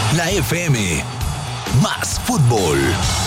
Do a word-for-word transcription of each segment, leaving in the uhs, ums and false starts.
La F M, más fútbol.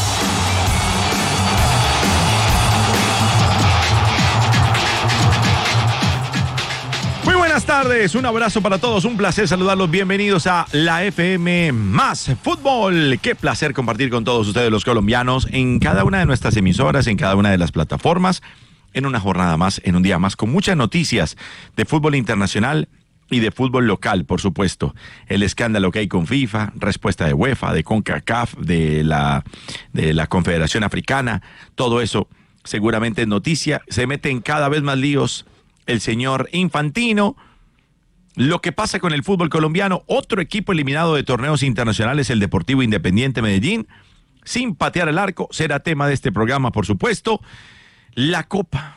Muy buenas tardes, un abrazo para todos, un placer saludarlos, bienvenidos a la F M Más Fútbol. Qué placer compartir con todos ustedes los colombianos en cada una de nuestras emisoras, en cada una de las plataformas, en una jornada más, en un día más, con muchas noticias de fútbol internacional y de fútbol local, por supuesto. El escándalo que hay con FIFA, respuesta de UEFA, de CONCACAF, de la, de la Confederación Africana, todo eso seguramente es noticia. Se meten cada vez más líos el señor Infantino. Lo que pasa con el fútbol colombiano, otro equipo eliminado de torneos internacionales, el Deportivo Independiente Medellín, sin patear el arco, será tema de este programa, por supuesto. La Copa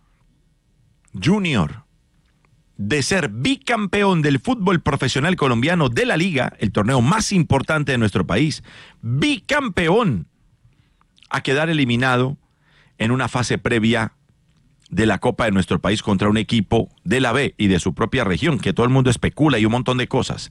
Junior, de ser bicampeón del fútbol profesional colombiano de la Liga, el torneo más importante de nuestro país, bicampeón, a quedar eliminado en una fase previa de la Copa de nuestro país contra un equipo de la B y de su propia región, que todo el mundo especula y un montón de cosas.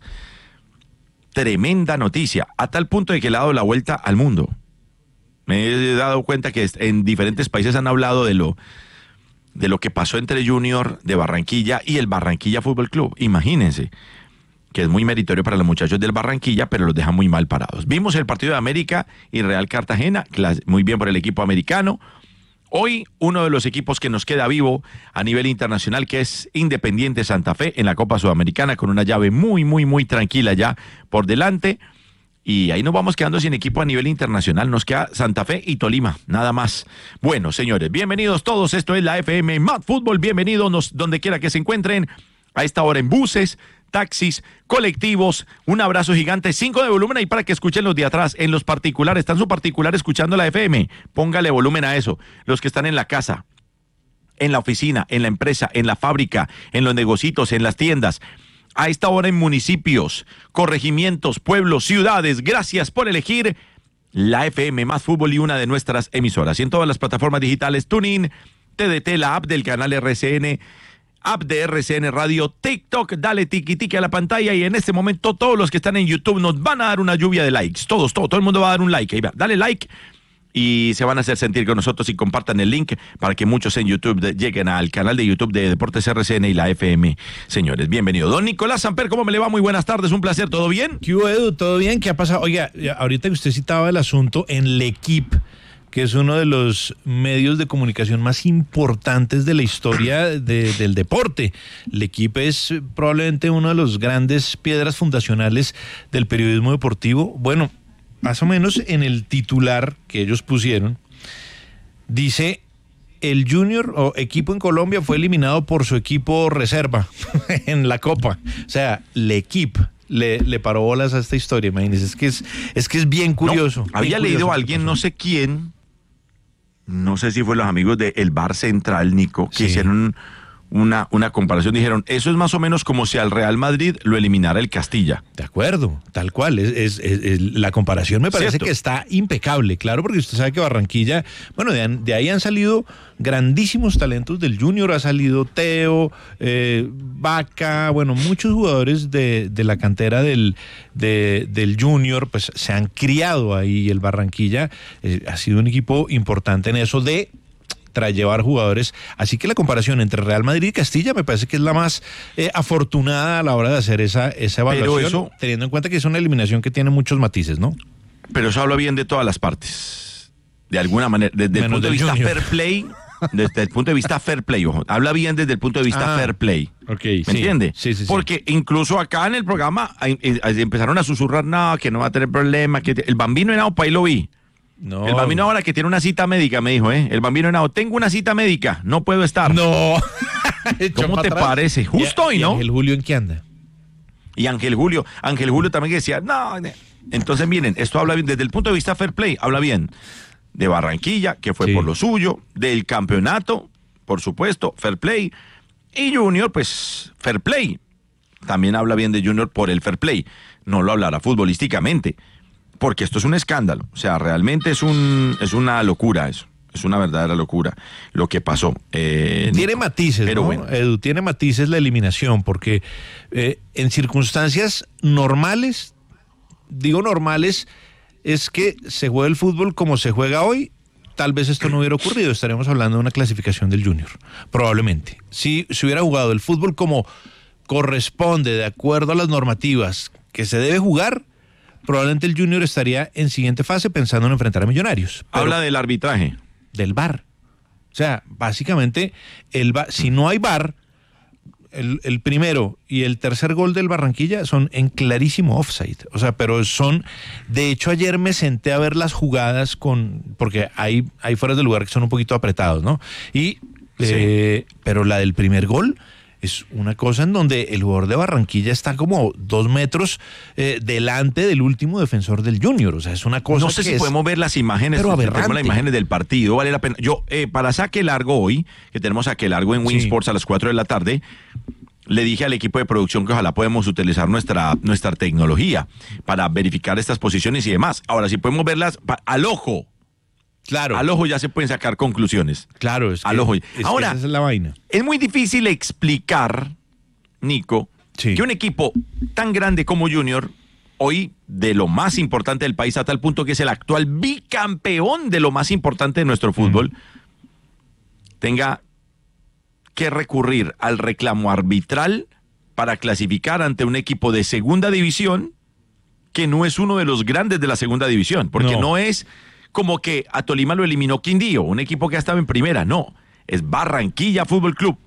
Tremenda noticia, a tal punto de que le ha dado la vuelta al mundo. Me he dado cuenta que en diferentes países han hablado de lo, de lo que pasó entre Junior de Barranquilla y el Barranquilla Fútbol Club. Imagínense, que es muy meritorio para los muchachos del Barranquilla, pero los deja muy mal parados. Vimos el partido de América y Real Cartagena, muy bien por el equipo americano. Hoy, uno de los equipos que nos queda vivo a nivel internacional, que es Independiente Santa Fe en la Copa Sudamericana, con una llave muy, muy, muy tranquila ya por delante. Y ahí nos vamos quedando sin equipo a nivel internacional. Nos queda Santa Fe y Tolima, nada más. Bueno, señores, bienvenidos todos. Esto es la F M Más Fútbol. Bienvenidos donde quiera que se encuentren. A esta hora en buses, taxis, colectivos. Un abrazo gigante. Cinco de volumen ahí para que escuchen los de atrás. En los particulares, están su particular escuchando la F M. Póngale volumen a eso. Los que están en la casa, en la oficina, en la empresa, en la fábrica, en los negocios, en las tiendas. A esta hora en municipios, corregimientos, pueblos, ciudades. Gracias por elegir la F M Más Fútbol y una de nuestras emisoras. Y en todas las plataformas digitales, TuneIn, T D T, la app del canal R C N, app de R C N Radio, TikTok, dale tiki tiki a la pantalla. Y en este momento todos los que están en YouTube nos van a dar una lluvia de likes. Todos, todo, todo el mundo va a dar un like. Ahí va, dale like. Y se van a hacer sentir con nosotros y compartan el link para que muchos en YouTube de, lleguen al canal de YouTube de Deportes R C N y la F M. Señores, bienvenido. Don Nicolás Samper, ¿cómo me le va? Muy buenas tardes, un placer, ¿todo bien? ¿Qué hubo, Edu? ¿Todo bien? ¿Qué ha pasado? Oiga, ahorita que usted citaba el asunto en L'Equipe, que es uno de los medios de comunicación más importantes de la historia de, del deporte. L'Equipe es probablemente una de las grandes piedras fundacionales del periodismo deportivo. Bueno, más o menos en el titular que ellos pusieron, dice: el Junior o equipo en Colombia fue eliminado por su equipo reserva en la Copa. O sea, L'Equipe le, le paró bolas a esta historia, imagínense. Es que es, es que es bien curioso. No, había bien leído curioso a alguien, no sé quién, no sé si fue los amigos del Bar Central, Nico, que sí hicieron una, una comparación. Dijeron, eso es más o menos como si al Real Madrid lo eliminara el Castilla. De acuerdo, tal cual. Es, es, es, es la comparación me parece ¿cierto? Que está impecable, claro, porque usted sabe que Barranquilla, bueno, de, de ahí han salido grandísimos talentos del Junior. Ha salido Teo, eh, Vaca, bueno, muchos jugadores de, de la cantera del, de, del Junior, pues se han criado ahí. El Barranquilla eh, ha sido un equipo importante en eso de tras llevar jugadores, así que la comparación entre Real Madrid y Castilla me parece que es la más eh, afortunada a la hora de hacer esa, esa evaluación, pero eso, teniendo en cuenta que es una eliminación que tiene muchos matices, ¿no? Pero eso habla bien de todas las partes, de alguna manera, desde el punto de vista fair play, desde el punto de vista fair play, ojo, habla bien desde el punto de vista ah, fair play, okay, ¿me sí, entiende? Sí, sí, porque sí, incluso acá en el programa empezaron a susurrar, no, que no va a tener problema, que el Bambino Henao, pa' ahí lo vi. No. El Bambino ahora que tiene una cita médica, me dijo, ¿eh? El Bambino Henao, tengo una cita médica, no puedo estar. No. ¿Cómo te parece? Justo hoy, ¿no? ¿Y Ángel Julio en qué anda? Y Ángel Julio, Ángel Julio también decía, no. Entonces, miren, esto habla bien, desde el punto de vista fair play, habla bien de Barranquilla, que fue sí por lo suyo, del campeonato, por supuesto, fair play, y Junior, pues, fair play. También habla bien de Junior por el fair play, no lo hablará futbolísticamente. Porque esto es un escándalo, o sea, realmente es un es una locura eso, es una verdadera locura lo que pasó. Eh, tiene Nico, matices, pero ¿no? Bueno. Edu, tiene matices la eliminación, porque eh, en circunstancias normales digo normales, es que se juega el fútbol como se juega hoy. Tal vez esto no hubiera ocurrido, estaríamos hablando de una clasificación del Junior, probablemente. Si se hubiera jugado el fútbol como corresponde, de acuerdo a las normativas que se debe jugar, probablemente el Junior estaría en siguiente fase pensando en enfrentar a Millonarios. Habla del arbitraje. Del V A R. O sea, básicamente, el V A R, si no hay V A R, el, el primero y el tercer gol del Barranquilla son en clarísimo offside. O sea, pero son... De hecho, ayer me senté a ver las jugadas con... Porque hay, hay fueras de lugar que son un poquito apretados, ¿no? Y... Sí. Eh, pero la del primer gol... Es una cosa en donde el jugador de Barranquilla está como dos metros eh, delante del último defensor del Junior. O sea, es una cosa. No sé que si es, podemos ver las imágenes. pero tenemos las imágenes del partido. Vale la pena. Yo, eh, para saque largo hoy, que tenemos saque largo en Win Sí. Sports a las cuatro de la tarde, le dije al equipo de producción que ojalá podemos utilizar nuestra, nuestra tecnología para verificar estas posiciones y demás. Ahora, si podemos verlas pa- al ojo. Claro. Al ojo ya se pueden sacar conclusiones. Claro, es que, Al ojo. es, Ahora, esa es la vaina. es muy difícil explicar, Nico, Sí. que un equipo tan grande como Junior, hoy de lo más importante del país, a tal punto que es el actual bicampeón de lo más importante de nuestro fútbol, mm. tenga que recurrir al reclamo arbitral para clasificar ante un equipo de segunda división que no es uno de los grandes de la segunda división, porque no, no es como que a Tolima lo eliminó Quindío, un equipo que ha estado en primera, no, es Barranquilla Fútbol Club.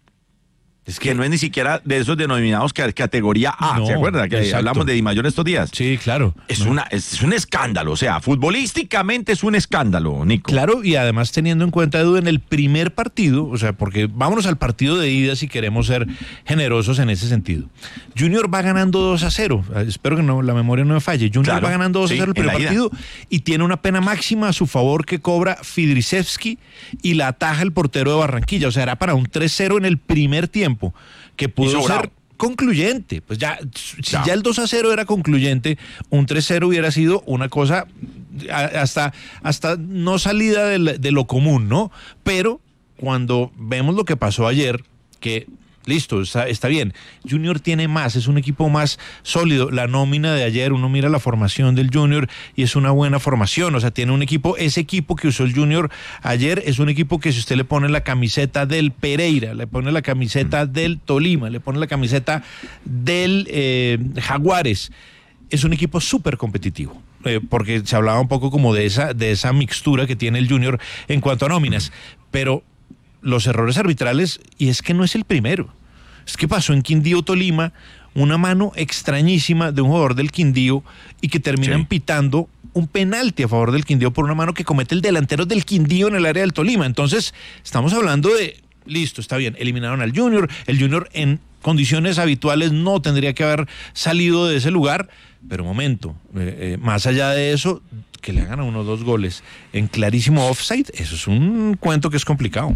Es que no es ni siquiera de esos denominados que categoría A, no, ¿se acuerda? Que exacto. Hablamos de Di Mayor estos días. Sí, claro. Es, no. una, es un escándalo, o sea, futbolísticamente es un escándalo, Nico. Claro, y además teniendo en cuenta, Edu, en el primer partido, o sea, porque vámonos al partido de ida si queremos ser generosos en ese sentido. Junior va ganando dos a cero, espero que no, la memoria no me falle. Junior claro, va ganando dos a cero sí, el primer partido y tiene una pena máxima a su favor que cobra Fidrisevski y la ataja el portero de Barranquilla, o sea, era para un tres cero en el primer tiempo. Que pudo ser concluyente. Pues ya, si ya. ya el dos a cero era concluyente, un tres cero hubiera sido una cosa hasta, hasta no salida de, de lo común, ¿no? Pero cuando vemos lo que pasó ayer, que listo, está, está bien. Junior tiene más, es un equipo más sólido. La nómina de ayer, uno mira la formación del Junior y es una buena formación. O sea, tiene un equipo, ese equipo que usó el Junior ayer es un equipo que si usted le pone la camiseta del Pereira, le pone la camiseta del Tolima, le pone la camiseta del eh, Jaguares, es un equipo súper competitivo. Eh, porque se hablaba un poco como de esa, de esa mixtura que tiene el Junior en cuanto a nóminas. Pero los errores arbitrales, y es que no es el primero. Es que pasó en Quindío Tolima una mano extrañísima de un jugador del Quindío y que terminan sí. pitando un penalti a favor del Quindío por una mano que comete el delantero del Quindío en el área del Tolima. Entonces, estamos hablando de, listo, está bien, eliminaron al Junior, el Junior en condiciones habituales no tendría que haber salido de ese lugar, pero momento, eh, eh, más allá de eso, que le hagan a uno dos goles en clarísimo offside, eso es un cuento que es complicado.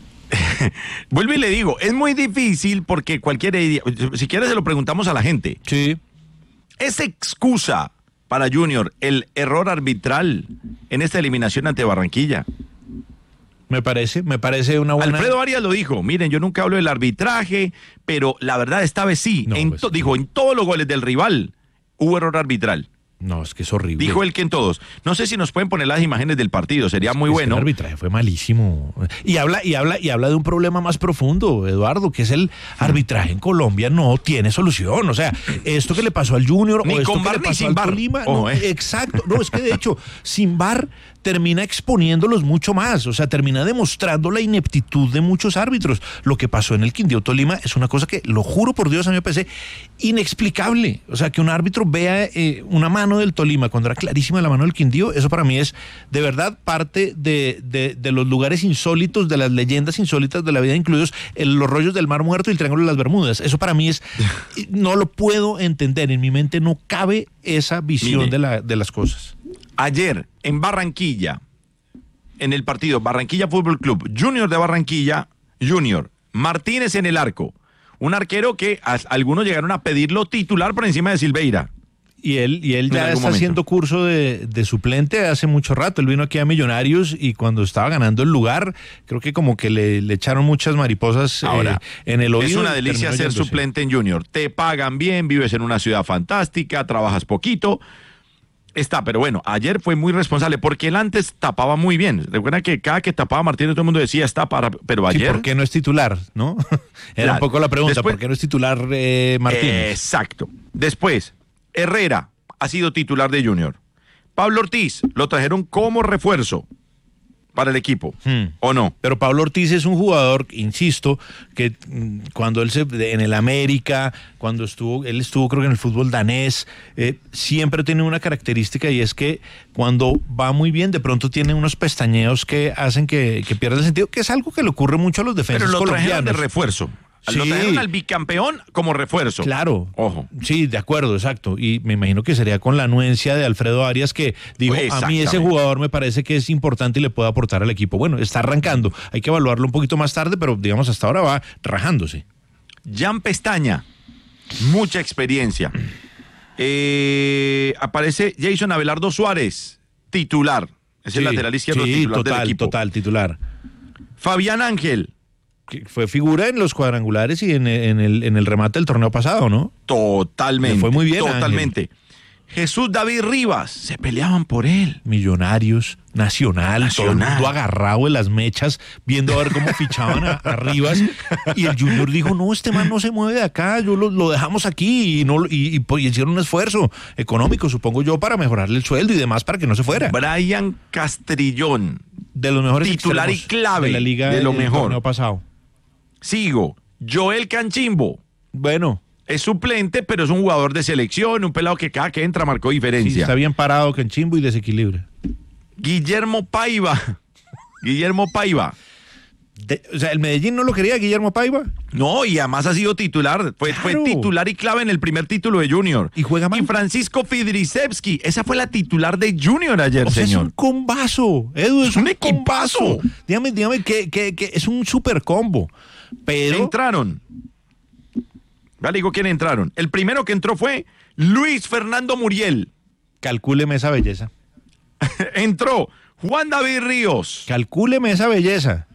Vuelvo y le digo, es muy difícil porque cualquier idea, si quieres se lo preguntamos a la gente. Sí. ¿Es excusa para Junior el error arbitral en esta eliminación ante Barranquilla? Me parece, me parece una buena... Alfredo Arias lo dijo, miren, yo nunca hablo del arbitraje, pero la verdad esta vez sí, no, en pues, to- dijo, en todos los goles del rival hubo error arbitral. No, es que es horrible. Dijo él que en todos. No sé si nos pueden poner las imágenes del partido, sería es, muy es bueno. El arbitraje fue malísimo. Y habla, y habla, y habla de un problema más profundo, Eduardo, que es el arbitraje en Colombia no tiene solución. O sea, esto que le pasó al Junior ni o esto con que bar, le pasó ni al bar. Tolima, oh, no, eh. exacto. No, es que de hecho, sin V A R termina exponiéndolos mucho más, o sea, termina demostrando la ineptitud de muchos árbitros. Lo que pasó en el Quindío Tolima es una cosa que, lo juro por Dios, a mí me parece inexplicable. O sea, que un árbitro vea eh, una mano del Tolima cuando era clarísima la mano del Quindío, eso para mí es de verdad parte de, de, de los lugares insólitos, de las leyendas insólitas de la vida, incluidos el, los rollos del Mar Muerto y el Triángulo de las Bermudas. Eso para mí es, no lo puedo entender, en mi mente no cabe esa visión de, la, de las cosas. Ayer en Barranquilla, en el partido Barranquilla Fútbol Club, Junior de Barranquilla, Junior, Martínez en el arco, un arquero que a, algunos llegaron a pedirlo titular por encima de Silveira. Y él, y él ya está momento. haciendo curso de, de suplente hace mucho rato. Él vino aquí a Millonarios y cuando estaba ganando el lugar, creo que como que le, le echaron muchas mariposas Ahora, eh, en el oído. es una y delicia terminó ser yéndose. suplente en Junior. Te pagan bien, vives en una ciudad fantástica, trabajas poquito. Está, pero bueno, ayer fue muy responsable porque él antes tapaba muy bien. Recuerda que cada que tapaba Martínez todo el mundo decía está para, pero Sí, ayer... ¿por qué no es titular? ¿No? Era Claro. un poco la pregunta, Después- ¿por qué no es titular eh, Martínez? Exacto. Después, Herrera ha sido titular de Junior. Pablo Ortiz lo trajeron como refuerzo para el equipo, Hmm. ¿o no? Pero Pablo Ortiz es un jugador, insisto, que mm, cuando él se en el América, cuando estuvo, él estuvo creo que en el fútbol danés, eh, siempre tiene una característica y es que cuando va muy bien, de pronto tiene unos pestañeos que hacen que, que pierda el sentido, que es algo que le ocurre mucho a los defensas Pero lo trajeron colombianos. de refuerzo. Sí. Lo trajeron al bicampeón como refuerzo. Claro. Ojo. Sí, de acuerdo, exacto. Y me imagino que sería con la anuencia de Alfredo Arias que dijo, a mí ese Exactamente. jugador me parece que es importante y le puede aportar al equipo. Bueno, está arrancando. Hay que evaluarlo un poquito más tarde, pero digamos hasta ahora va rajándose. Jan Pestaña, mucha experiencia. Eh, aparece Jason Abelardo Suárez, titular. Es el Sí, lateral izquierdo sí, titular total, del equipo. total, titular. Fabián Ángel, Que fue figura en los cuadrangulares y en, en el, en el remate del torneo pasado, ¿no? totalmente. Le fue muy bien, Totalmente. Jesús David Rivas, se peleaban por él. Millonarios, Nacional, todo el Nacional. mundo agarrado de las mechas, viendo a ver cómo fichaban a, a Rivas. Y el Junior dijo, no, este man no se mueve de acá, yo lo, lo dejamos aquí. Y, no, y, y, pues, hicieron un esfuerzo económico, supongo yo, para mejorarle el sueldo y demás, para que no se fuera. Brian Castrillón, De los mejores titular y extremos clave de la liga de lo del mejor. torneo pasado. sigo. Joel Canchimbo, Bueno, es suplente, pero es un jugador de selección, un pelado que cada que entra marcó sí, diferencia. está bien parado, Canchimbo y desequilibra. Guillermo Paiva, Guillermo Paiva. De- o sea, ¿el Medellín no lo quería Guillermo Paiva? No, y además ha sido titular, fue, fue Claro. titular y clave en el primer título de Junior. Y juega mal. Y Francisco Fidrisevski, esa fue la titular de Junior ayer, O sea, señor. es un combazo, Edu, es, Es un un, equipazo. combazo. Dígame, dígame que, que, que es un super combo. Pero Entraron. Ya le digo quién entraron. El primero que entró fue Luis Fernando Muriel. calcúleme esa belleza. Entró Juan David Ríos, Calcúleme esa belleza.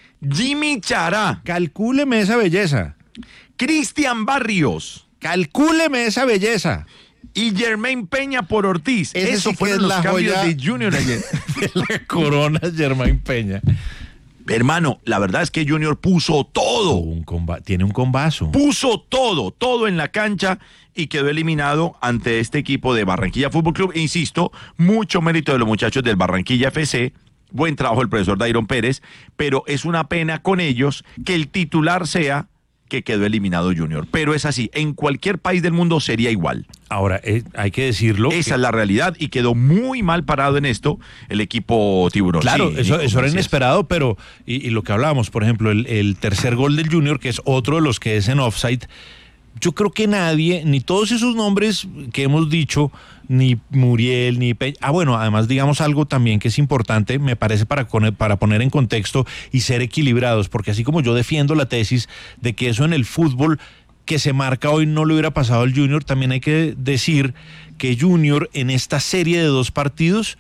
Jimmy Chará, Calcúleme esa belleza. Cristian Barrios Calcúleme esa belleza. y Germain Peña por Ortiz. Ese Eso sí que fueron es los la cambios joya de Junior ayer. De la corona, Germain Peña. Hermano, la verdad es que Junior puso todo. Un comba- tiene un combazo. Puso todo, todo en la cancha y quedó eliminado ante este equipo de Barranquilla Fútbol Club. E insisto, mucho mérito de los muchachos del Barranquilla F C. Buen trabajo el profesor Dairon Pérez, pero es una pena con ellos que el titular sea que quedó eliminado Junior. Pero es así, en cualquier país del mundo sería igual. Ahora, eh, hay que decirlo. Esa que- es la realidad y quedó muy mal parado en esto el equipo tiburón. Claro, Sí, eso, Nico, eso era así es. inesperado, pero, y, y lo que hablábamos, por ejemplo, el, el tercer gol del Junior, que es otro de los que es en offside, yo creo que nadie, ni todos esos nombres que hemos dicho, ni Muriel, ni Peña, ah bueno, además digamos algo también que es importante, me parece para, con- para poner en contexto y ser equilibrados, porque así como yo defiendo la tesis de que eso en el fútbol que se marca hoy no le hubiera pasado al Junior, también hay que decir que Junior en esta serie de dos partidos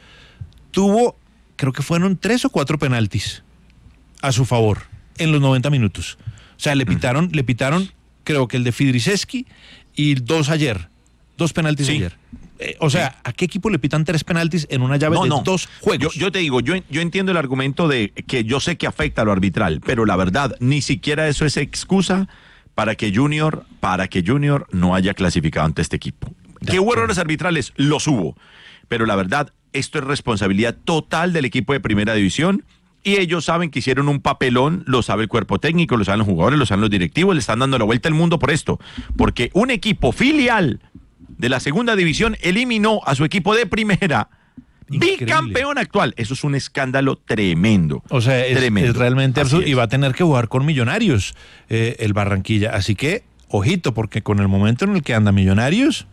tuvo, creo que fueron tres o cuatro penaltis a su favor en los noventa minutos. O sea, le pitaron, le pitaron, creo que el de Fidrisevski y dos ayer, dos penaltis Sí. ayer. Eh, o sea, ¿a qué equipo le pitan tres penaltis en una llave No, de no. dos juegos? Yo, yo te digo, yo, yo entiendo el argumento de que yo sé que afecta a lo arbitral, pero la verdad, ni siquiera eso es excusa para que Junior, para que Junior no haya clasificado ante este equipo. ¿Que hubo errores arbitrales? Los hubo. Pero la verdad, esto es responsabilidad total del equipo de primera división. Y ellos saben que hicieron un papelón, lo sabe el cuerpo técnico, lo saben los jugadores, lo saben los directivos, le están dando la vuelta al mundo por esto. Porque un equipo filial de la segunda división eliminó a su equipo de primera, Increíble. bicampeón actual. Eso es un escándalo tremendo. O sea, es, tremendo. es realmente Así absurdo es. y va a tener que jugar con Millonarios eh, el Barranquilla. Así que, ojito, porque con el momento en el que anda Millonarios,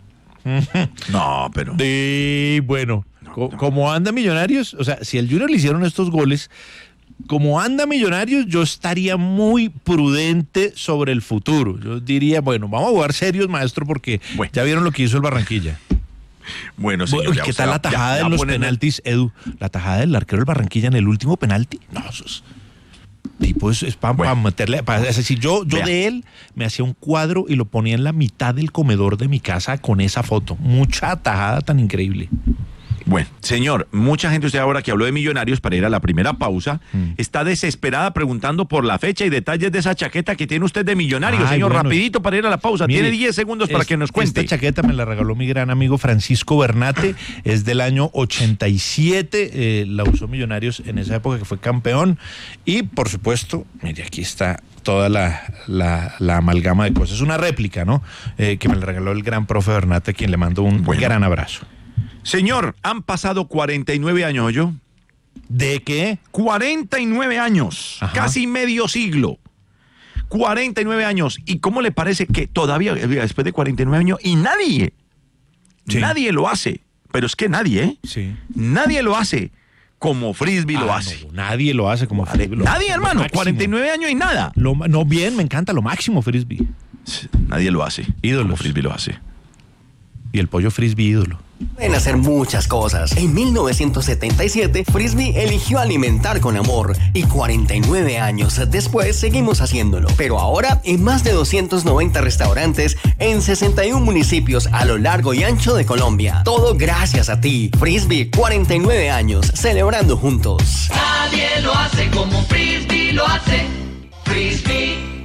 No, pero... y bueno, co- como anda Millonarios, o sea, si al Junior le hicieron estos goles, como anda Millonarios, yo estaría muy prudente sobre el futuro. Yo diría, bueno, vamos a jugar serios, maestro, porque Bueno. ya vieron lo que hizo el Barranquilla. Bueno, señor. Uy, ya ¿qué usted tal va- la tajada ya- ya en los ponen el- penaltis, Edu? La tajada del arquero del Barranquilla en el último penalti. No, eso es... Tipo, es, es para Bueno. meterle... Pa, es decir, yo, yo Vea. de él me hacía un cuadro y lo ponía en la mitad del comedor de mi casa con esa foto. Mucha tajada tan increíble. Bueno, señor, mucha gente usted ahora que habló de Millonarios para ir a la primera pausa, Mm. está desesperada preguntando por la fecha y detalles de esa chaqueta que tiene usted de Millonarios. Ay, Señor, bueno. rapidito para ir a la pausa. Mire, Tiene diez segundos para es- que nos cuente. Esta chaqueta me la regaló mi gran amigo Francisco Bernate, es del año ochenta y siete, eh, la usó Millonarios en esa época que fue campeón. Y por supuesto, mire, aquí está toda la, la, la amalgama de cosas. Una réplica, ¿no? Eh, que me la regaló el gran profe Bernate, a quien le mando un Bueno. gran abrazo. Señor, han pasado cuarenta y nueve años, ¿yo? ¿De qué? cuarenta y nueve años, Ajá. casi medio siglo. cuarenta y nueve años. ¿Y cómo le parece que todavía, eh, después de cuarenta y nueve años, y nadie, Sí. nadie lo hace? Pero es que nadie, ¿eh? Sí. Nadie lo hace como Frisbee lo Ah, hace. no, nadie lo hace como Frisbee. Lo- Nadie, lo hermano. máximo. cuarenta y nueve años y nada. Lo ma- no, bien, me encanta, lo máximo Frisbee. Nadie lo hace. Ídolos. Como Frisbee lo hace. Y el pollo Frisbee ídolo. Pueden hacer muchas cosas. En mil novecientos setenta y siete, Frisbee eligió alimentar con amor y cuarenta y nueve años después seguimos haciéndolo. Pero ahora en más de doscientos noventa restaurantes en sesenta y un municipios a lo largo y ancho de Colombia. Todo gracias a ti. Frisbee, cuarenta y nueve años, celebrando juntos. Nadie lo hace como Frisbee lo hace. Frisbee.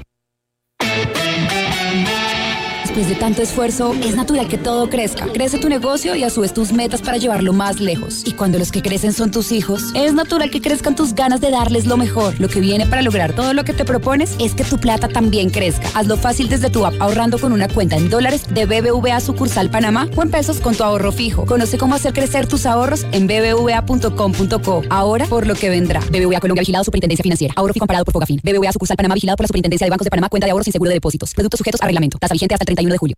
Después de tanto esfuerzo, es natural que todo crezca. Crece tu negocio y a su vez tus metas para llevarlo más lejos. Y cuando los que crecen son tus hijos, es natural que crezcan tus ganas de darles lo mejor. Lo que viene para lograr todo lo que te propones es que tu plata también crezca. Hazlo fácil desde tu app ahorrando con una cuenta en dólares de B B V A sucursal Panamá o en pesos con tu ahorro fijo. Conoce cómo hacer crecer tus ahorros en b b v a punto com punto co. Ahora por lo que vendrá. B B V A Colombia vigilado Superintendencia Financiera. Ahorro fijo amparado por Fogafín. B B V A sucursal Panamá vigilado por la Superintendencia de Bancos de Panamá. Cuenta de ahorros sin seguro de depósitos. Productos sujetos a reglamento. Tasa vigente hasta el treinta y uno de julio.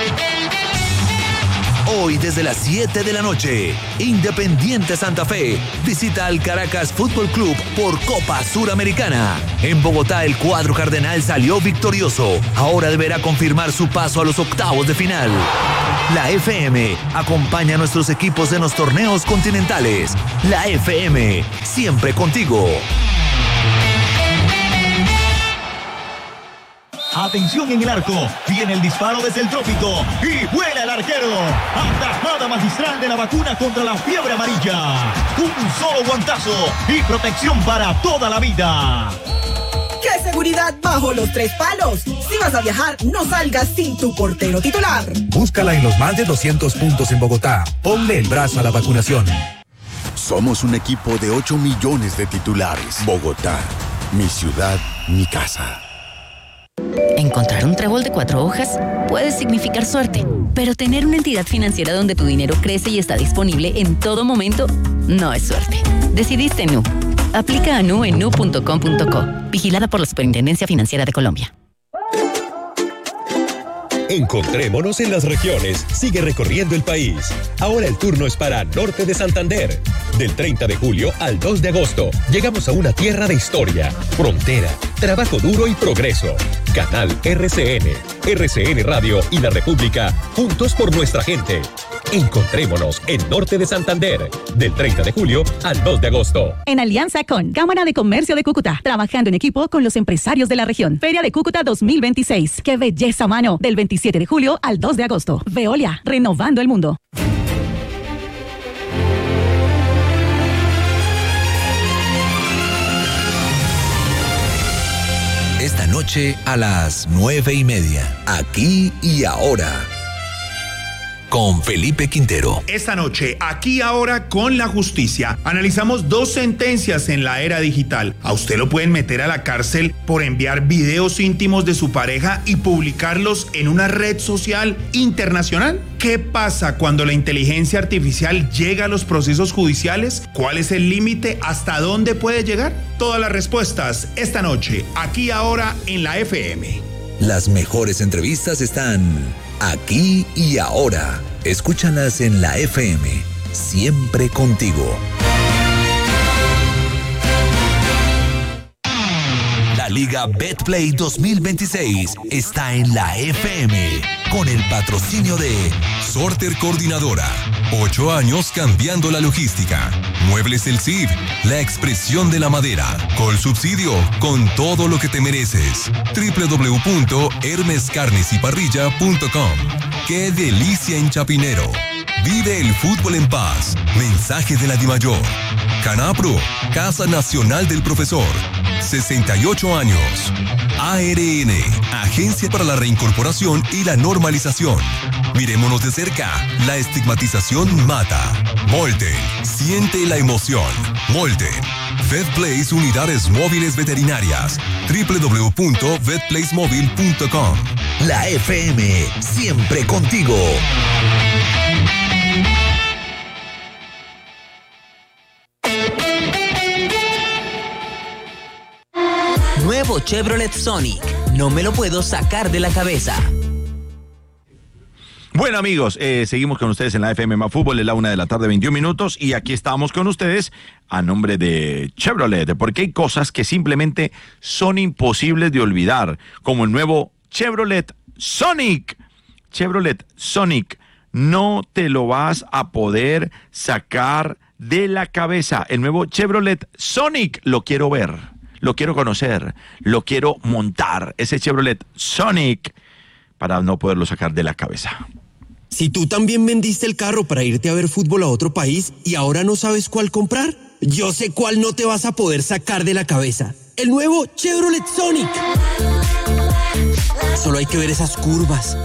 Hoy desde las siete de la noche, Independiente Santa Fe visita al Caracas Fútbol Club por Copa Suramericana. En Bogotá el cuadro cardenal salió victorioso. Ahora deberá confirmar su paso a los octavos de final. La F M acompaña a nuestros equipos en los torneos continentales. La F M, siempre contigo. Atención en el arco, viene el disparo desde el trópico y vuela el arquero. Atajada magistral de la vacuna contra la fiebre amarilla. Un solo guantazo y protección para toda la vida. ¡Qué seguridad bajo los tres palos! Si vas a viajar, no salgas sin tu portero titular. Búscala en los más de doscientos puntos en Bogotá. Ponle el brazo a la vacunación. Somos un equipo de ocho millones de titulares. Bogotá, mi ciudad, mi casa. Encontrar un trébol de cuatro hojas puede significar suerte, pero tener una entidad financiera donde tu dinero crece y está disponible en todo momento no es suerte. Decidiste Nu. Aplica a Nu en nu punto com punto co. Vigilada por la Superintendencia Financiera de Colombia. Encontrémonos en las regiones. Sigue recorriendo el país. Ahora el turno es para Norte de Santander. Del treinta de julio al dos de agosto, llegamos a una tierra de historia, frontera, trabajo duro y progreso. Canal R C N, R C N Radio y La República, juntos por nuestra gente. Encontrémonos en Norte de Santander. Del treinta de julio al dos de agosto. En alianza con Cámara de Comercio de Cúcuta, trabajando en equipo con los empresarios de la región. Feria de Cúcuta dos mil veintiséis. ¡Qué belleza, mano! Del veintisiete de julio al dos de agosto. Veolia, renovando el mundo. Esta noche a las nueve y media, aquí y ahora, con Felipe Quintero. Esta noche, aquí ahora con la justicia, analizamos dos sentencias en la era digital. A usted lo pueden meter a la cárcel por enviar videos íntimos de su pareja y publicarlos en una red social internacional. ¿Qué pasa cuando la inteligencia artificial llega a los procesos judiciales? ¿Cuál es el límite? ¿Hasta dónde puede llegar? Todas las respuestas esta noche, aquí ahora en la F M. Las mejores entrevistas están aquí y ahora. Escúchalas en la F M, siempre contigo. La Liga Betplay dos mil veintiséis está en la F M con el patrocinio de Sorter Coordinadora. Ocho años cambiando la logística. Muebles El Cid, la expresión de la madera. Col Subsidio, con todo lo que te mereces. doble u doble u doble u punto hermes carnes y parrilla punto com. ¡Qué delicia en Chapinero! Vive el fútbol en paz. Mensaje de la Dimayor. Canapro, Casa Nacional del Profesor. sesenta y ocho años. A R N, Agencia para la Reincorporación y la Normalización. Miremonos de cerca. La estigmatización mata. Molten, siente la emoción. Molten. VetPlace Unidades Móviles Veterinarias. doble u doble u doble u punto vet place móvil punto com. La F M, siempre contigo. Nuevo Chevrolet Sonic. No me lo puedo sacar de la cabeza. Bueno, amigos, eh, seguimos con ustedes en la F M Más Fútbol, es la una de la tarde, veintiún minutos, y aquí estamos con ustedes a nombre de Chevrolet, porque hay cosas que simplemente son imposibles de olvidar, como el nuevo Chevrolet Sonic. Chevrolet Sonic, no te lo vas a poder sacar de la cabeza. El nuevo Chevrolet Sonic, lo quiero ver, lo quiero conocer, lo quiero montar, ese Chevrolet Sonic, para no poderlo sacar de la cabeza. Si tú también vendiste el carro para irte a ver fútbol a otro país y ahora no sabes cuál comprar, yo sé cuál no te vas a poder sacar de la cabeza. El nuevo Chevrolet Sonic. Solo hay que ver esas curvas.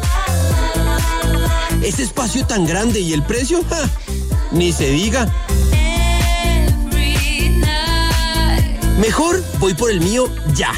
Ese espacio tan grande y el precio, ¡ja! Ni se diga. Mejor voy por el mío ya.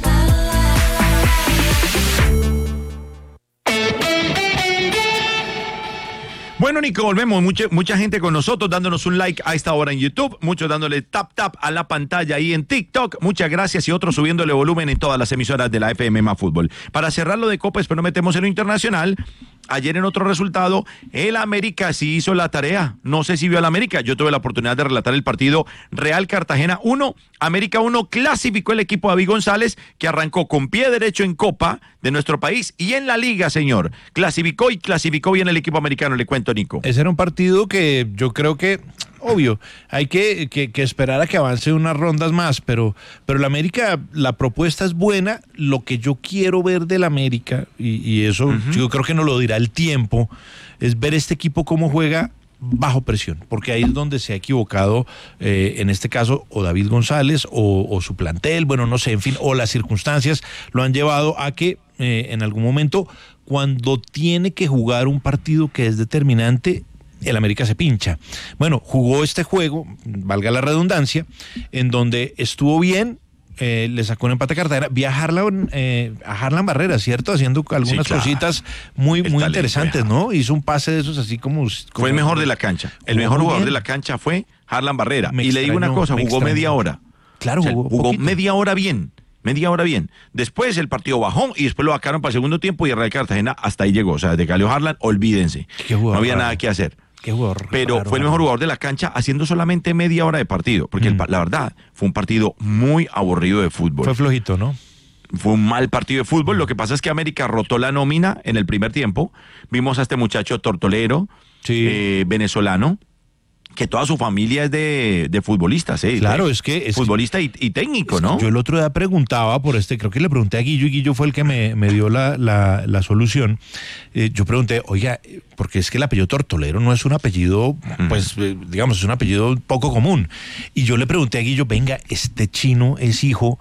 Bueno, Nico, volvemos. Mucha, mucha gente con nosotros dándonos un like a esta hora en YouTube, muchos dándole tap tap a la pantalla ahí en TikTok. Muchas gracias y otros subiéndole volumen en todas las emisoras de la F M Más Fútbol. Para cerrar lo de Copa, pero no metemos en lo internacional. Ayer en otro resultado, el América sí hizo la tarea. No sé si vio al América. Yo tuve la oportunidad de relatar el partido. Real Cartagena uno, América uno. Clasificó el equipo de David González, que arrancó con pie derecho en Copa de nuestro país y en la Liga, señor. Clasificó y clasificó bien el equipo americano, le cuento, Nico. Ese era un partido que yo creo que, obvio, hay que, que, que esperar a que avance unas rondas más, pero, pero la América, la propuesta es buena. Lo que yo quiero ver del América, y, y eso uh-huh. yo creo que nos lo dirá el tiempo, es ver este equipo cómo juega bajo presión, porque ahí es donde se ha equivocado, eh, en este caso, o David González, o, o su plantel, bueno, no sé, en fin, o las circunstancias lo han llevado a que eh, en algún momento, cuando tiene que jugar un partido que es determinante, el América se pincha. Bueno, jugó este juego, valga la redundancia, en donde estuvo bien, eh, le sacó un empate a Cartagena, vi a Harlan, eh, a Harlan Barrera, ¿cierto? Haciendo algunas sí, claro. cositas muy, muy talento, interesantes, ya. ¿no? Hizo un pase de esos así como... como fue el mejor de la cancha. El mejor jugador bien. de la cancha fue Harlan Barrera. Me y extrañó, le digo una cosa, jugó extrañó. media hora. Claro, o sea, jugó, jugó media hora bien. Media hora bien. Después el partido bajó y después lo sacaron para el segundo tiempo y el Real Cartagena hasta ahí llegó. O sea, desde que salió Harlan, olvídense. No había raro. nada que hacer. Qué jugador, Pero raro, fue el mejor jugador de la cancha haciendo solamente media hora de partido. Porque mm. el, la verdad, fue un partido muy aburrido de fútbol. Fue flojito, ¿no? Fue un mal partido de fútbol. Lo que pasa es que América rotó la nómina en el primer tiempo. Vimos a este muchacho Tortolero, sí. eh, venezolano, que toda su familia es de, de futbolistas, ¿eh? Claro, es que... Es futbolista y, y técnico, ¿no? Yo el otro día preguntaba por este, creo que le pregunté a Guillo, y Guillo fue el que me, me dio la, la, la solución. Eh, yo pregunté, oiga, porque es que el apellido Tortolero no es un apellido, pues, eh, digamos, es un apellido poco común. Y yo le pregunté a Guillo, venga, este chino es hijo...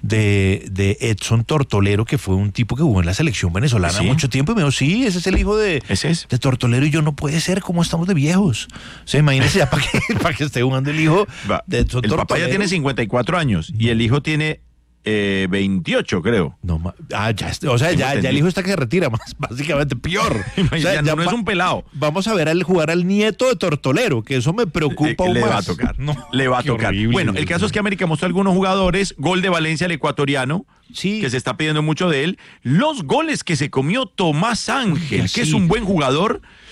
De, de Edson Tortolero, que fue un tipo que jugó en la selección venezolana ¿Sí? mucho tiempo, y me dijo, sí, ese es el hijo de, ¿Ese es? de Tortolero, y yo, no puede ser, ¿cómo estamos de viejos? O sea, imagínese ya para que, para que esté jugando el hijo Va, de Edson el Tortolero. El papá ya tiene cincuenta y cuatro años, no. y el hijo tiene eh, veintiocho, creo. No, ah, ya, o sea, ya, ya el hijo está que se retira, más básicamente, peor. O sea, ya no, no es un pelado. Vamos a ver al jugar al nieto de Tortolero, que eso me preocupa aún le más. Le va a tocar, no, le va a tocar. Horrible. Bueno, el caso es que América mostró algunos jugadores, gol de Valencia, el ecuatoriano, sí. que se está pidiendo mucho de él, los goles que se comió Tomás Ángel, Uy, que sí. es un buen jugador,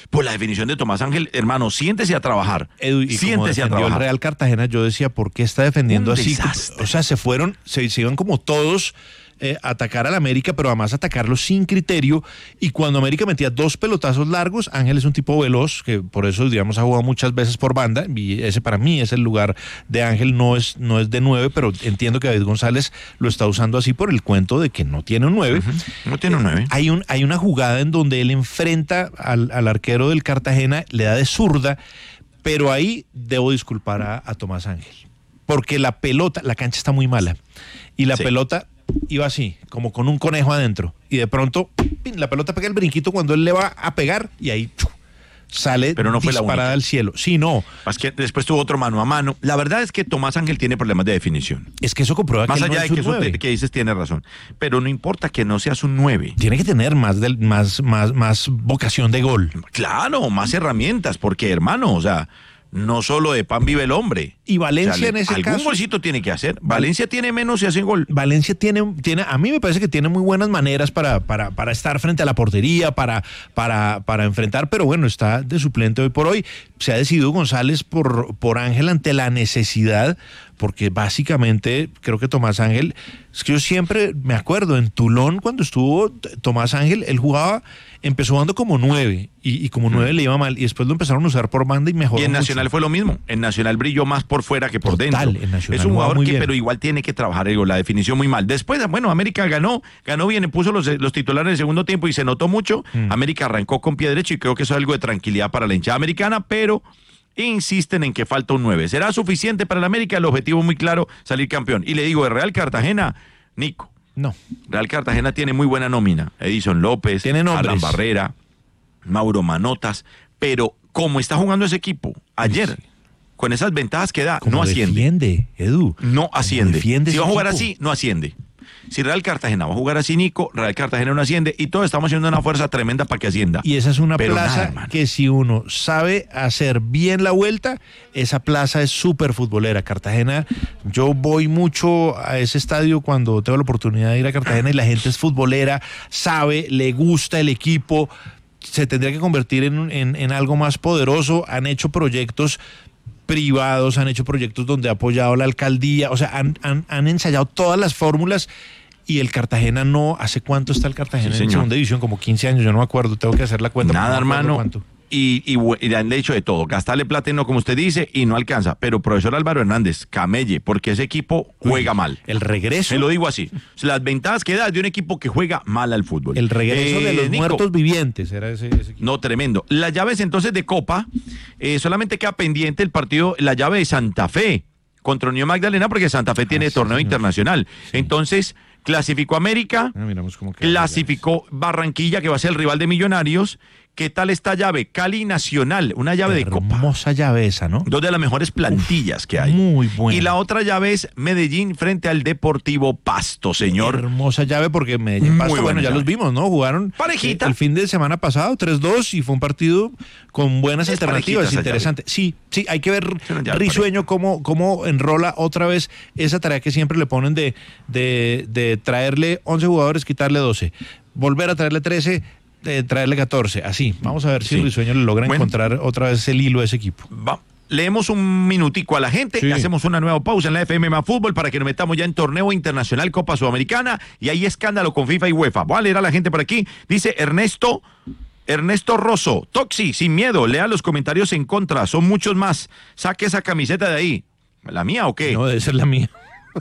Por la definición de Tomás Ángel, hermano, siéntese a trabajar. Edu, y siéntese a como trabajar. el Real Cartagena, yo decía, ¿por qué está defendiendo Un así? desastre. O sea, se fueron, se, se iban como todos eh, a atacar al América, pero además atacarlo sin criterio. Y cuando América metía dos pelotazos largos, Ángel es un tipo veloz, que por eso, digamos, ha jugado muchas veces por banda. Y ese para mí es el lugar de Ángel, no es, no es de nueve, pero entiendo que David González lo está usando así por el cuento de que no tiene un nueve. Uh-huh. No tiene un nueve. Eh, hay, un, hay una jugada en donde él enfrenta al, al arquero del Cartagena, le da de zurda, pero ahí debo disculpar a, a Tomás Ángel, porque la pelota, la cancha está muy mala, y la sí. pelota iba así, como con un conejo adentro, y de pronto ¡pin! La pelota pega el brinquito cuando él le va a pegar, y ahí ¡chu! Sale pero no fue disparada al cielo. Sí, no. Es que después tuvo otro mano a mano. La verdad es que Tomás Ángel tiene problemas de definición. Es que eso comprueba más que allá no de es que eso nueve. te, que dices tiene razón. Pero no importa que no seas un nueve. Tiene que tener más, del, más, más, más vocación de gol. Claro, más herramientas, porque hermano, o sea, no solo de pan vive el hombre. Y Valencia, o sea, en ese algún caso. Algún golcito tiene que hacer. Valencia tiene menos y hace gol. Valencia tiene, tiene, a mí me parece que tiene muy buenas maneras para, para, para estar frente a la portería, para, para, para enfrentar, pero bueno, está de suplente hoy por hoy. Se ha decidido González por, por Ángel ante la necesidad, porque básicamente creo que Tomás Ángel, es que yo siempre me acuerdo, en Toulon cuando estuvo Tomás Ángel, él jugaba, empezó jugando como nueve, y, y como nueve mm. le iba mal, y después lo empezaron a usar por banda y mejoró. Y en mucho. Nacional fue lo mismo, en Nacional brilló más por fuera que por Total, dentro. Es un jugador que, pero igual tiene que trabajar, digo, la definición muy mal. Después, bueno, América ganó, ganó bien, puso los, los titulares en el segundo tiempo y se notó mucho. Mm. América arrancó con pie derecho y creo que eso es algo de tranquilidad para la hinchada americana, pero insisten en que falta un nueve. ¿Será suficiente para el América? El objetivo muy claro, salir campeón. Y le digo, de Real Cartagena, Nico. No. Real Cartagena tiene muy buena nómina. Edison López, Alan Barrera, Mauro Manotas, pero como está jugando ese equipo ayer, sí. con esas ventajas que da, no asciende. Defiende, Edu. No asciende. Si va a jugar equipo. así, no asciende. Si Real Cartagena va a jugar así, Nico, Real Cartagena no asciende y todos estamos haciendo una fuerza tremenda para que ascienda. Y esa es una Pero plaza nada, que si uno sabe hacer bien la vuelta, esa plaza es súper futbolera. Cartagena, yo voy mucho a ese estadio cuando tengo la oportunidad de ir a Cartagena y la gente es futbolera, sabe, le gusta el equipo, se tendría que convertir en, en, en algo más poderoso. Han hecho proyectos privados, han hecho proyectos donde ha apoyado la alcaldía, o sea, han, han, han ensayado todas las fórmulas y el Cartagena no, ¿hace cuánto está el Cartagena sí, en segunda división? Como quince años, yo no me acuerdo, tengo que hacer la cuenta. Nada, no hermano, cuánto. Y, y, y han hecho de todo, gastarle plata no como usted dice y no alcanza, pero profesor Álvaro Hernández, camelle, porque ese equipo juega Uy, mal. El regreso. Se lo digo así, las ventajas que da de un equipo que juega mal al fútbol. El regreso eh, de los Nico, muertos vivientes era ese, ese equipo. No, tremendo. Las llaves entonces de Copa, eh, solamente queda pendiente el partido, la llave de Santa Fe contra Unión Magdalena, porque Santa Fe tiene ah, sí, torneo señor. internacional. Sí. Entonces, clasificó América, ah, miramos cómo clasificó Barranquilla, que va a ser el rival de Millonarios. ¿Qué tal esta llave? Cali Nacional, una llave Hermosa de Copa. Hermosa llave esa, ¿no? Dos de las mejores plantillas Uf, que hay. Muy buena. Y la otra llave es Medellín frente al Deportivo Pasto, señor. Hermosa llave porque Medellín Pasto, muy bueno, ya llave. los vimos, ¿no? Jugaron parejita. El fin de semana pasado, tres dos, y fue un partido con buenas es alternativas, interesante. Llave. Sí, sí, hay que ver Risueño cómo, cómo enrola otra vez esa tarea que siempre le ponen de, de, de traerle once jugadores, quitarle doce. Volver a traerle trece, de traerle catorce, así. Vamos a ver si sí. Risueño le logra bueno, encontrar otra vez el hilo a ese equipo. Va. Leemos un minutico a la gente sí. y hacemos una nueva pausa en la F M más Fútbol para que nos metamos ya en torneo internacional Copa Sudamericana y hay escándalo con FIFA y UEFA. Voy a leer a la gente por aquí. Dice Ernesto Ernesto Rosso, Toxi, sin miedo, lea los comentarios en contra, son muchos más. Saque esa camiseta de ahí. ¿La mía o qué? No, debe ser la mía.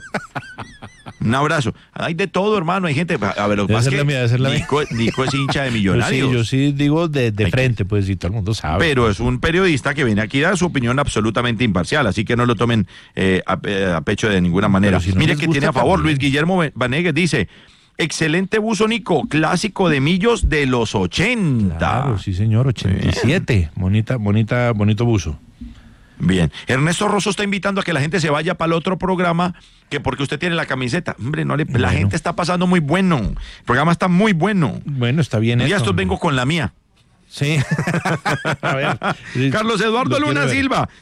Un abrazo. Hay de todo, hermano. Hay gente. A ver, lo que pasa es que mía, Nico, Nico es hincha de Millonarios. Yo sí, yo sí digo de, de frente, pues sí, todo el mundo sabe. Pero pues. es un periodista que viene aquí a dar su opinión absolutamente imparcial, así que no lo tomen eh, a, a pecho de ninguna manera. Si no Mire que tiene a favor también. Luis Guillermo Vanegas, dice: excelente buzo, Nico, clásico de Millos de los ochenta. Claro, sí, señor, ochenta y siete. Bien. Bonita, bonita, bonito buzo. Bien, Ernesto Rosso está invitando a que la gente se vaya para el otro programa, que porque usted tiene la camiseta. Hombre, no le, bueno. la gente está pasando muy bueno. El programa está muy bueno. Bueno, está bien. Y estos vengo con la mía. Sí. A ver. Carlos Eduardo Luna Silva dice: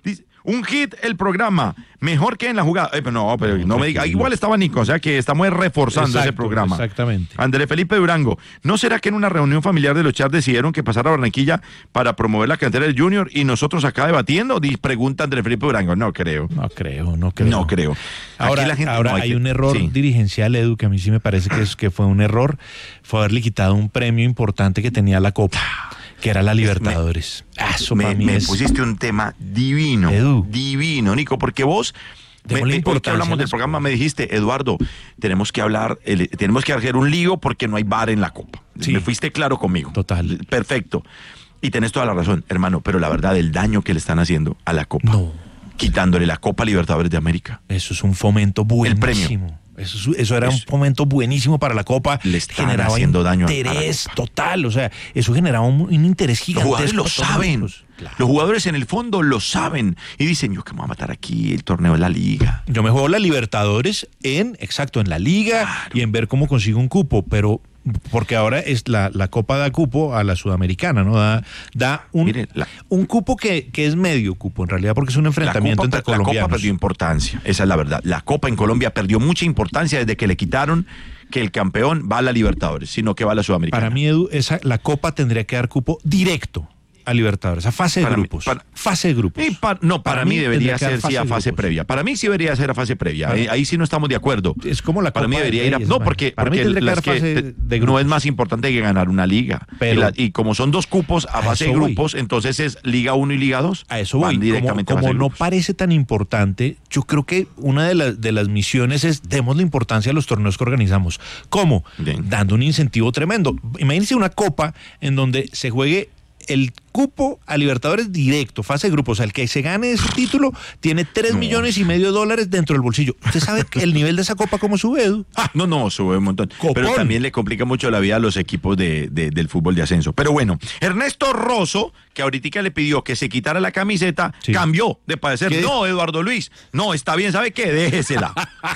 Un hit el programa, mejor que en la jugada. Eh, pero no, pero no me diga. Igual estaba Nico, o sea que estamos reforzando Exacto, ese programa. Exactamente. André Felipe Durango, ¿no será que en una reunión familiar de los Char decidieron que pasara a Barranquilla para promover la cantera del Junior y nosotros acá debatiendo? Di- Pregunta André Felipe Durango. No creo. No creo, no creo. No creo. Ahora, Aquí la gente, ahora no, hay, hay que- un error sí. dirigencial, Edu, que a mí sí me parece que, es, que fue un error. Fue haberle quitado un premio importante que tenía la Copa, que era la Libertadores. Ah, eso Me, para mí me es... pusiste un tema divino, Edu. divino, Nico, porque vos, me, Démosle me- hoy que importancia hablamos a del las programa, me dijiste, Eduardo, tenemos que hablar, el- tenemos que hacer un lío porque no hay V A R en la Copa. Sí. Me fuiste claro conmigo. Total. Perfecto. Y tenés toda la razón, hermano, pero la verdad, el daño que le están haciendo a la Copa, No. quitándole la Copa Libertadores de América. Eso es un fomento buenísimo. premio. Eso, es- eso era un Eso. fomento buenísimo para la Copa. Le están generaba haciendo daño a- a la interés total. O sea, eso generaba un, un interés Los gigantesco. jugadores lo para todos saben. nosotros. Claro. Los jugadores en el fondo lo saben. Y dicen, yo que me voy a matar aquí, el torneo de la liga. Yo me juego la Libertadores en, exacto, en la liga Claro. y en ver cómo consigo un cupo, pero porque ahora es la, la Copa da cupo a la Sudamericana, ¿no? Da, da un, Mire, la- un cupo que, que es medio cupo, en realidad, porque es un enfrentamiento la entre Copa, la Copa colombianos. perdió importancia, esa es la verdad. La Copa en Colombia perdió mucha importancia desde que le quitaron que el campeón va a la Libertadores, sino que va a la Sudamericana. Para mí, Edu, esa, la Copa tendría que dar cupo directo a Libertadores, a fase de Para mí- grupos. para- fase de grupos. Y pa- no, para, Para mí mí debería tendría que dar ser sí a fase de fase grupos. previa. Para mí sí debería ser a fase previa. Para- Ahí, ahí sí no estamos de acuerdo. Es como la Para Copa mí de debería ir a... Reyes, No, man. porque, Para mí porque tendría que las dar que fase te- de no grupos. es más importante que ganar una liga. Pero- y, la- y como son dos cupos a A fase de eso voy. grupos, entonces es Liga uno y Liga dos. A eso voy. Van directamente Como, a fase como de no grupos. parece tan importante, yo creo que una de, las de las misiones es démosle importancia a los torneos que organizamos. ¿Cómo? Bien. Dando un incentivo tremendo. Imagínense una copa en donde se juegue el cupo a Libertadores directo, fase de grupos. O sea, el que se gane ese título tiene tres No. millones y medio de dólares dentro del bolsillo. ¿Usted sabe que el nivel de esa copa cómo sube, Edu? Ah, no, no, sube un montón. Copón. Pero también le complica mucho la vida a los equipos de, de- del fútbol de ascenso. Pero bueno, Ernesto Rosso, que ahorita le pidió que se quitara la camiseta, Sí. cambió de parecer. ¿Qué? No, Eduardo Luis, no, está bien, ¿sabe qué? Déjesela.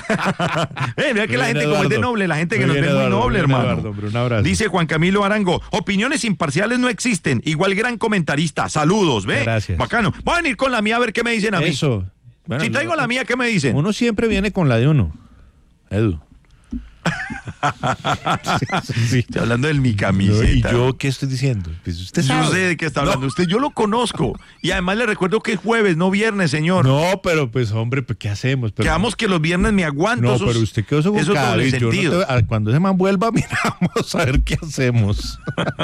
eh, mira que Muy la bien, gente como es de Eduardo. noble, la gente que Muy nos bien, ve muy Eduardo, noble, muy bien, hermano. Eduardo, hombre, un abrazo. Dice Juan Camilo Arango, opiniones imparciales no existen. Igual gran comentarista, saludos, ¿ve? Gracias. Bacano. Voy a venir con la mía a ver qué me dicen a mí. Eso. Bueno, si traigo la mía, ¿qué me dicen? Uno siempre viene con la de uno, Edu. Sí. Estoy hablando de mi No, camiseta. ¿Y yo qué estoy diciendo? Pues usted Yo sabe. sé de qué está hablando usted, yo lo conozco. Y además le recuerdo que es jueves, no viernes, señor. No, pero pues hombre, pues, ¿qué hacemos? Pero, Quedamos que los viernes me aguanto. no, esos- pero usted quedó con esos cada doble vez. Yo no sentidos. te- a- cuando ese man vuelva, miramos a ver qué hacemos.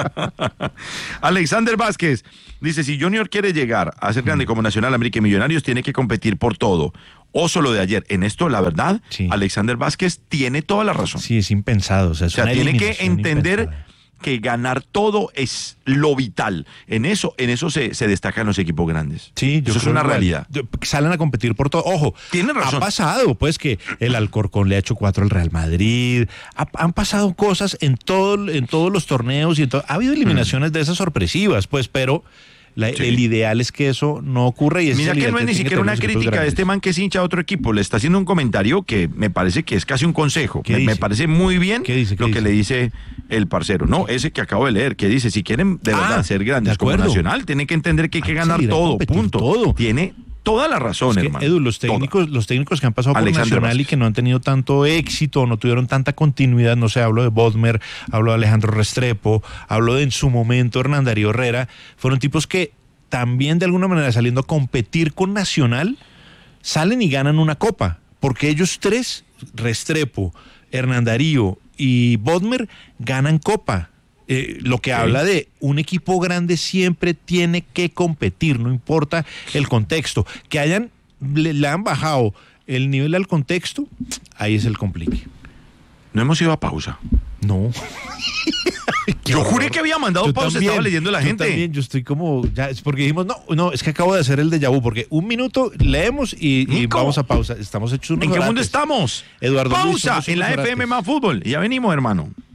Alexander Vázquez dice, si Junior quiere llegar a ser grande como Nacional, América y Millonarios, tiene que competir por todo. Oso lo de ayer. En esto, la verdad, Sí. Alexander Vázquez tiene toda la razón. Sí, es impensado. O sea, es O sea, una tiene que eliminación entender impensada. que ganar todo es lo vital. En eso, en eso se, se destacan los equipos grandes. Sí, yo eso es creo una igual. realidad. Yo- Salen a competir por todo. Ojo, Tiene razón. ha pasado, pues, que el Alcorcón le ha hecho cuatro al Real Madrid. Ha- han pasado cosas en todo, en todos los torneos y en todo. Ha habido eliminaciones de esas sorpresivas, pues, pero la- Sí. el ideal es que eso no ocurra. Y ese Mira es el que ideal no es ni tienen que siquiera tener una los equipos crítica de grandes. este man que es hincha de otro equipo. Le está haciendo un comentario que me parece que es casi un consejo. ¿Qué Me, me dice? parece muy bien ¿Qué dice? ¿Qué lo que dice? le dice el parcero. No, ese que acabo de leer, que dice, si quieren de Ah, verdad ser grandes de como acuerdo. Nacional, tienen que entender que hay que Hay que ganar salir a todo, competir punto. todo. Tiene toda la razón, Es que, hermano. Edu, los Toda. técnicos, los técnicos que han pasado por Alexander Nacional y Vázquez. que no han tenido tanto éxito, no tuvieron tanta continuidad, no sé, hablo de Bodmer, hablo de Alejandro Restrepo, hablo de en su momento Hernán Darío Herrera, fueron tipos que también de alguna manera saliendo a competir con Nacional, salen y ganan una copa, porque ellos tres, Restrepo, Hernán Darío y Bodmer, ganan copa. Eh, lo que Ok. habla de un equipo grande siempre tiene que competir, no importa el contexto. Que hayan, le, le han bajado el nivel al contexto, ahí es el complique. No hemos ido a pausa. No. Yo juré que había mandado Yo pausa, también, estaba leyendo la yo gente. también, yo estoy como, ya, es porque dijimos, no, no, es que acabo de hacer el déjà vu, porque un minuto leemos y, y Nico, vamos a pausa. Estamos hechos unos ¿En qué mundo orates. estamos? Eduardo Luis, Pausa somos en la unos F M orates. más fútbol. Ya venimos, hermano.